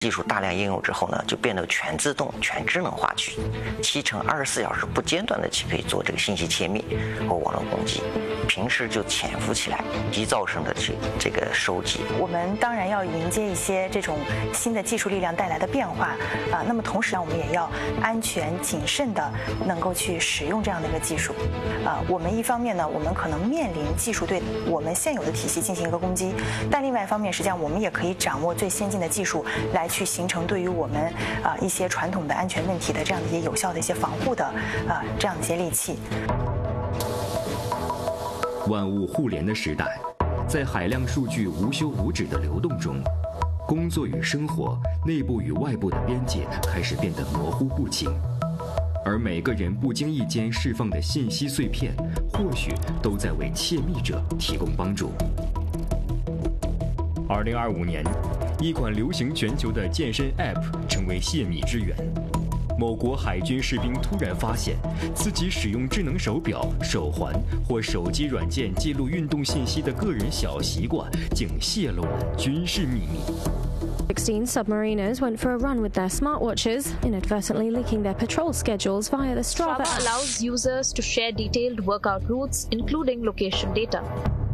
技术大量应用之后呢，就变得全自动、全智能化去，7乘24小时不间断的去可以做这个信息切密和网络攻击，平时就潜伏起来，急噪声的去这个收集。 我们当然要迎接一些这种新的技术力量带来的变化啊，那么同时呢，我们也要安全谨慎的能够去使用这样的一个技术啊。我们一方面呢，我们可能面临技术对我们现有的体系进行一个攻击，但另外一方面，实际上我们也可以掌握最先进的技术来去形成对于我们一些传统的安全问题的这样的一些有效的一些防护的这样的一些利器。 万物互联的时代，在海量数据无休无止的流动中，工作与生活、内部与外部的边界开始变得模糊不清，而每个人不经意间释放的信息碎片，或许都在为窃密者提供帮助。2025年，一款流行全球的健身 App 成为泄密之源。某国海军士兵突然发现，自己使用智能手表、手环或手机软件记录运动信息的个人小习惯，竟泄露了军事秘密。 16 submariners went for a run with their smartwatches, inadvertently leaking their patrol schedules via the Strava app. Allows users to share detailed workout routes, including location data.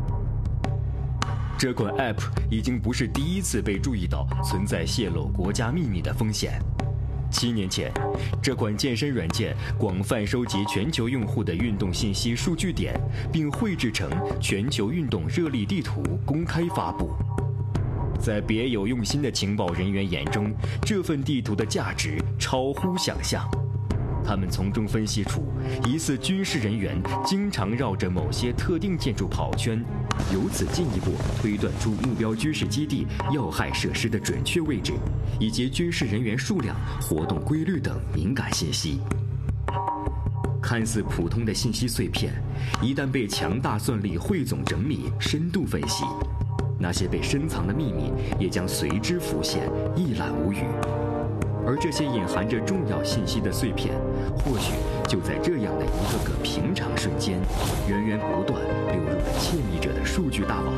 这款 App 已经不是第一次被注意到存在泄露国家秘密的风险。7年前，这款健身软件广泛收集全球用户的运动信息数据点，并绘制成全球运动热力地图公开发布。在别有用心的情报人员眼中，这份地图的价值超乎想象。他们从中分析出，疑似军事人员经常绕着某些特定建筑跑圈，由此进一步推断出目标军事基地要害设施的准确位置，以及军事人员数量、活动规律等敏感信息。看似普通的信息碎片，一旦被强大算力汇总整理、深度分析，那些被深藏的秘密也将随之浮现，一览无余。而这些隐含着重要信息的碎片，或许就在这样的一个个平常瞬间，源源不断流入了窃密者的数据大网。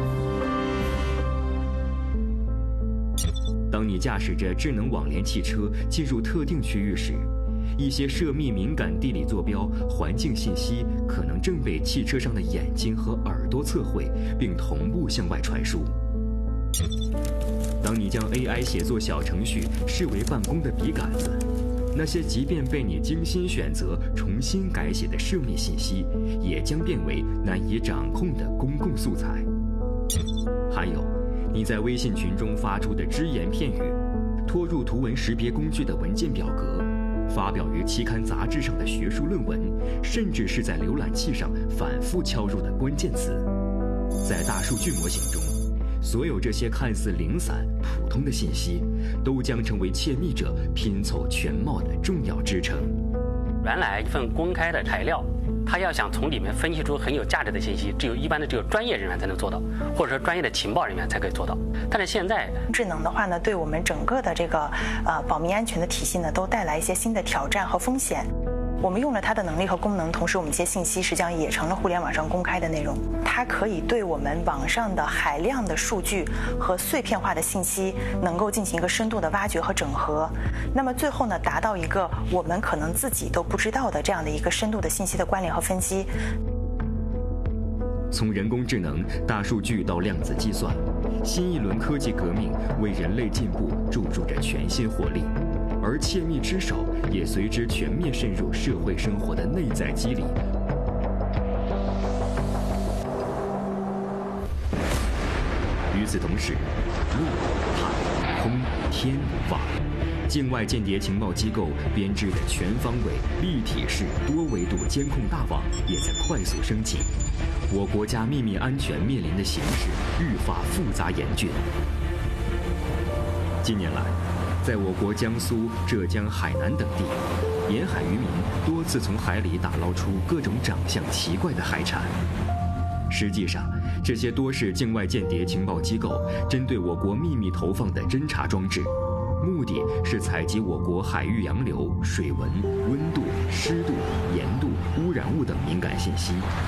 当你驾驶着智能网联汽车进入特定区域时，一些涉密敏感地理坐标、环境信息可能正被汽车上的眼睛和耳朵测绘，并同步向外传输。当你将 AI 写作小程序视为办公的笔杆子，那些即便被你精心选择、重新改写的涉密信息，也将变为难以掌控的公共素材。还有，你在微信群中发出的只言片语，拖入图文识别工具的文件表格，发表于期刊杂志上的学术论文，甚至是在浏览器上反复敲入的关键词，在大数据模型中，所有这些看似零散、普通的信息，都将成为窃密者拼凑全貌的重要支撑。 原来一份公开的材料，他要想从里面分析出很有价值的信息，只有专业人员才能做到，或者说专业的情报人员才可以做到。但是现在智能的话呢，对我们整个的这个保密安全的体系呢，都带来一些新的挑战和风险。我们用了它的能力和功能，同时我们这些信息实际上也成了互联网上公开的内容。它可以对我们网上的海量的数据和碎片化的信息能够进行一个深度的挖掘和整合，那么最后呢，达到一个我们可能自己都不知道的这样的一个深度的信息的关联和分析。 从人工智能、大数据到量子计算，新一轮科技革命为人类进步注入着全新活力。而窃密之手也随之全面渗入社会生活的内在机理。与此同时，陆、海、空、天、网，境外间谍情报机构编织的全方位、立体式、多维度监控大网也在快速升级。我国家秘密安全面临的形势愈发复杂严峻。近年来，在我国江苏、浙江、海南等地，沿海渔民多次从海里打捞出各种长相奇怪的海产。实际上，这些多是境外间谍情报机构针对我国秘密投放的侦察装置，目的是采集我国海域洋流、水文、温度、湿度、盐度、污染物等敏感信息，